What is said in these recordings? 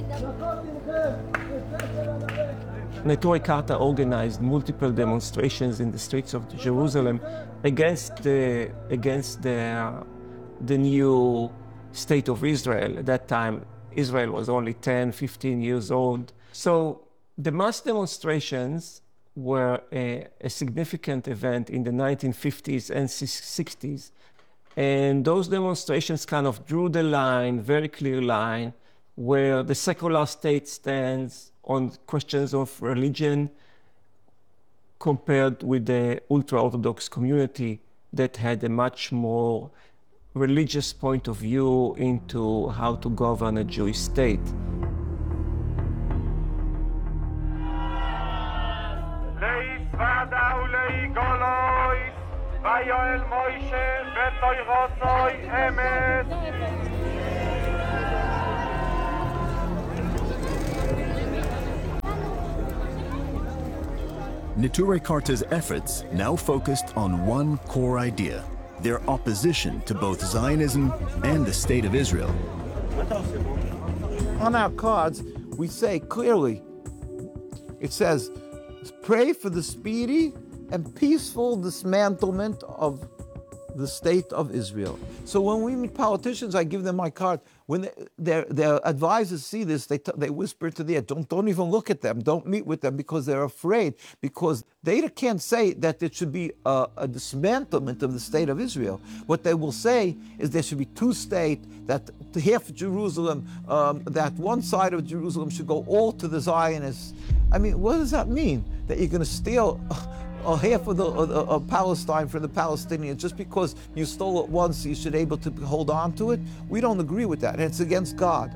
Neturei Karta organized multiple demonstrations in the streets of Jerusalem against the new state of Israel. At that time, Israel was only 10, 15 years old. So the mass demonstrations were a significant event in the 1950s and 60s. And those demonstrations kind of drew the line, very clear line, where the secular state stands on questions of religion compared with the ultra-Orthodox community that had a much more religious point of view into how to govern a Jewish state. Neturei Karta's efforts now focused on one core idea: their opposition to both Zionism and the State of Israel. On our cards, we say clearly, it says, pray for the speedy and peaceful dismantlement of the State of Israel. So when we meet politicians, I give them my card. When their advisors see this, they whisper to the air, don't even look at them, don't meet with them, because they're afraid, because they can't say that there should be a dismantlement of the State of Israel. What they will say is there should be two states, that half of Jerusalem, that one side of Jerusalem should go all to the Zionists. I mean, what does that mean? That you're going to steal half of Palestine from the Palestinians just because you stole it once, you should be able to hold on to it? We don't agree with that, and it's against God.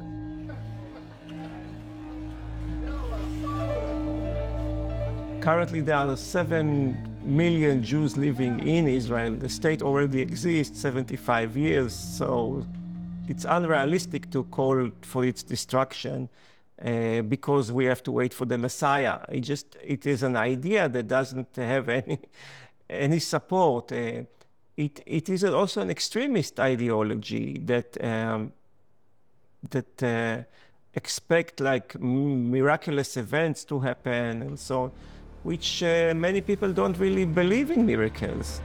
Currently, there are 7 million Jews living in Israel. The state already exists 75 years, so it's unrealistic to call for its destruction. Because we have to wait for the Messiah. It is an idea that doesn't have any support. It is also an extremist ideology that expect like miraculous events to happen and so on, which many people don't really believe in miracles.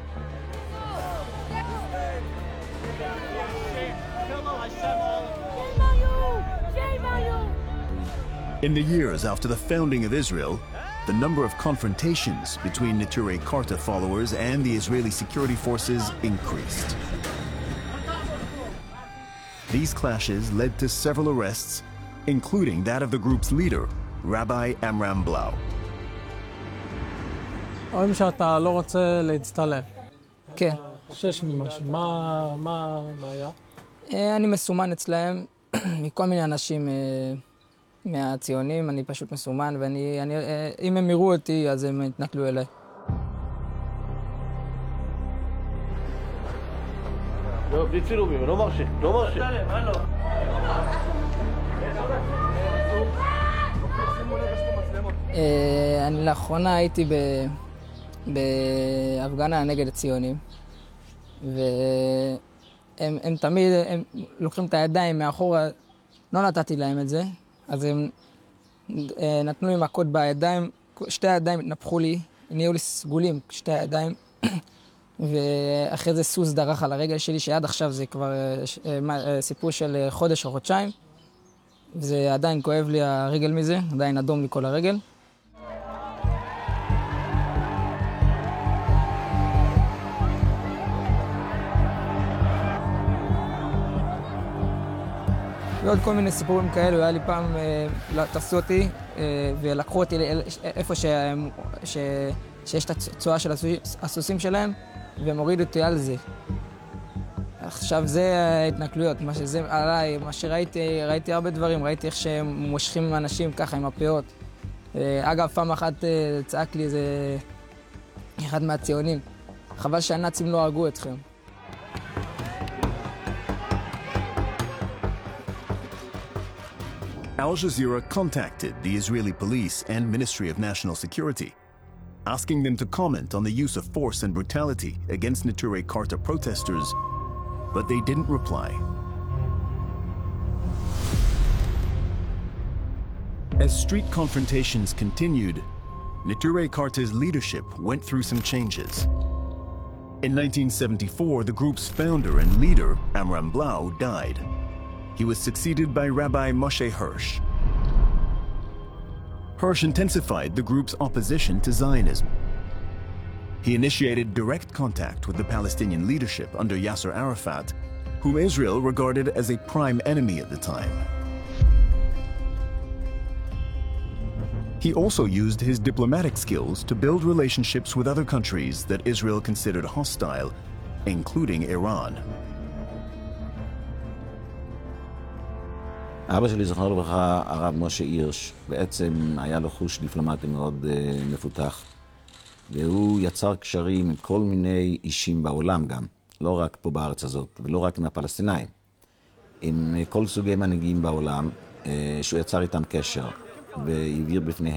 In the years after the founding of Israel, the number of confrontations between Neturei Karta followers and the Israeli security forces increased. These clashes led to several arrests, including that of the group's leader, Rabbi Amram Blau. רואים שאתה לא רוצה להצטלם. כן. חושש ממשהו. מה הבעיה? אני מסומן אצלהם מכל מיני אנשים מהציונים, אני פשוט מסומן, ואם הם יראו אותי, אז הם יתנכלו אליי. לא, בלי צילומים, לא מרשה, לא מרשה. אני לאחרונה הייתי בהפגנה נגד הציונים, והם תמיד לוקחים את הידיים מאחורה, לא נתתי להם את זה, אז הם נתנו לי מכות בידיים, שתי הידיים התנפחו לי, נהיו לי סגולים, שתי הידיים, ואחרי זה סוס דרך על הרגל שלי, שעד עכשיו זה כבר סיפור של חודש או חודשיים, וזה עדיין כואב לי הרגל מזה, עדיין אדום לי כל הרגל. ועוד כל מיני סיפורים כאלו, היה לי פעם, תפסו אותי ולקחו אותי איפה שיש את הצועה של הסוסים שלהם, והם הורידו אותי על זה. עכשיו זה ההתנכלויות, מה שזה עליי, מה שראיתי הרבה דברים, ראיתי איך שהם מושכים אנשים ככה עם הפאות. אגב, פעם אחת צעק לי איזה אחד מהציונים, חבל שהנאצים לא הרגו אתכם. Al Jazeera contacted the Israeli police and Ministry of National Security, asking them to comment on the use of force and brutality against Neturei Karta protesters, but they didn't reply. As street confrontations continued, Neturei Karta's leadership went through some changes. In 1974, the group's founder and leader, Amram Blau, died. He was succeeded by Rabbi Moshe Hirsch. Hirsch intensified the group's opposition to Zionism. He initiated direct contact with the Palestinian leadership under Yasser Arafat, whom Israel regarded as a prime enemy at the time. He also used his diplomatic skills to build relationships with other countries that Israel considered hostile, including Iran. אבא שלי, זכר לברכה, הרב משה הירש, בעצם היה לו חוש דיפלומטי מאוד מפותח. והוא יצר קשרים עם כל מיני אישים בעולם גם, לא רק פה בארץ הזאת, ולא רק עם הפלסטינאים. עם כל סוגי מנהיגים בעולם, שהוא יצר איתם קשר, והעביר בפניהם